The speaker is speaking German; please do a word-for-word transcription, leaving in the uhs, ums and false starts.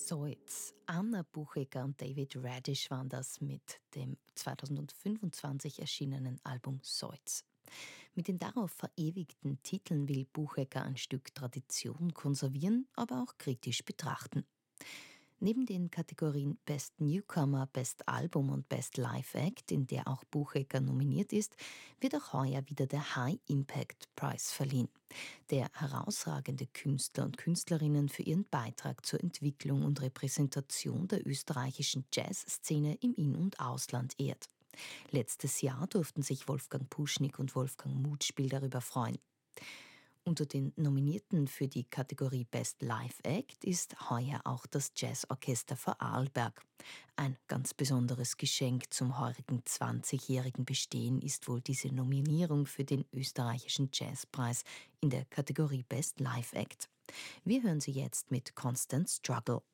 So, jetzt Anna Buchecker und David Radish waren das mit dem zweitausendfünfundzwanzig erschienenen Album Soits. Mit den darauf verewigten Titeln will Buchecker ein Stück Tradition konservieren, aber auch kritisch betrachten. Neben den Kategorien Best Newcomer, Best Album und Best Live Act, in der auch Buchecker nominiert ist, wird auch heuer wieder der High Impact Prize verliehen, der herausragende Künstler und Künstlerinnen für ihren Beitrag zur Entwicklung und Repräsentation der österreichischen Jazzszene im In- und Ausland ehrt. Letztes Jahr durften sich Wolfgang Puschnik und Wolfgang Mutspiel darüber freuen. Unter den Nominierten für die Kategorie Best Live Act ist heuer auch das Jazzorchester Vorarlberg. Ein ganz besonderes Geschenk zum heurigen zwanzigjährigen Bestehen ist wohl diese Nominierung für den österreichischen Jazzpreis in der Kategorie Best Live Act. Wir hören sie jetzt mit Constant Struggle.